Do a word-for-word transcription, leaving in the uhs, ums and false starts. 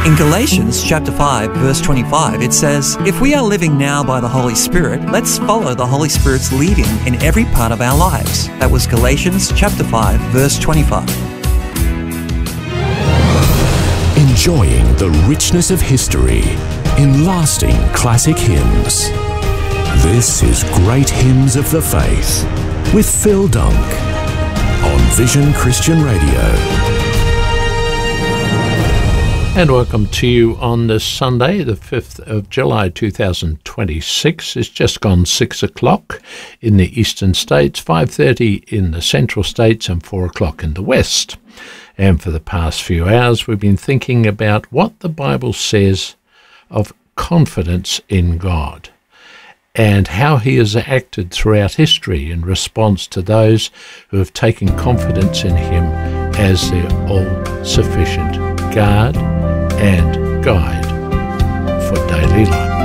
In Galatians chapter five, verse twenty-five, it says, "If we are living now by the Holy Spirit, let's follow the Holy Spirit's leading in every part of our lives." That was Galatians chapter five, verse twenty-five. Enjoying the richness of history in lasting classic hymns. This is Great Hymns of the Faith with Phil Dunk on Vision Christian Radio. And welcome to you on this Sunday, the fifth of July two thousand twenty-six. It's just gone six o'clock in the eastern states, five thirty in the central states, and four o'clock in the west. And for the past few hours, we've been thinking about what the Bible says of confidence in God and how he has acted throughout history in response to those who have taken confidence in him as their all-sufficient guard and guide for daily life.